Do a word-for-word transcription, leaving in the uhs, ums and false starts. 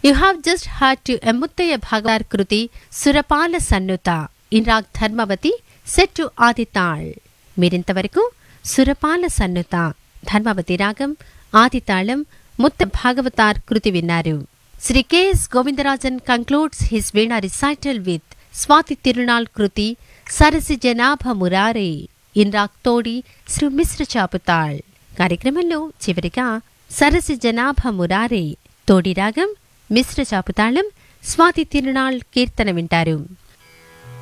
You have just heard to Emuttaya Bhagavar Kruti Surapala Sannuta in Rag Dharmavati set to Adital. మీరింతవరకు సురపాల సన్నుత ధర్మవతి రాగం ఆదితాళం ముత్త భాగవతార్ కృతి విన్నారు. Shri K S Govindarajan concludes his veena recital with Swathi Tirunal Kriti సరసి జనాభ మురారే in raag తోడి శ్రీ మిశ్ర చాపుతాళ్. కార్యక్రమంలో చివరిగా సరసి జనాభ మురారే తోడి రాగం మిశ్ర చాపుతాళం స్వాతి తిరునాల్ కీర్తన వింటారు.